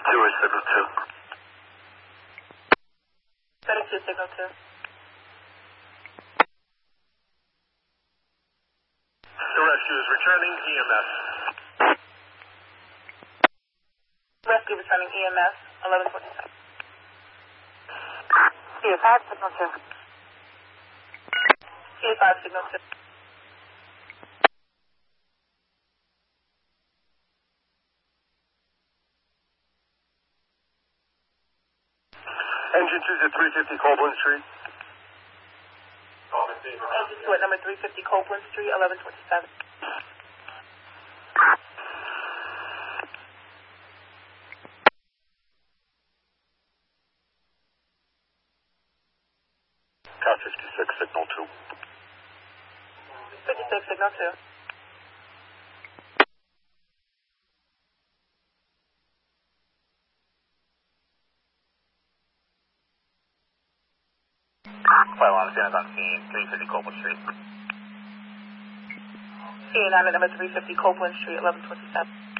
is signal 2. Static 2, signal 2. The rescue is returning EMS. Rescue returning EMS, 1127. CA5, signal 2. CA5, signal 2. Engine 2's at 350 Copeland Street. Engine 2 at number 350 Copeland Street, 1127. Car 56, signal 2. 56, signal 2. Flight line is on scene, 350 Copeland Street. CA9 at number 350 Copeland Street, 1127.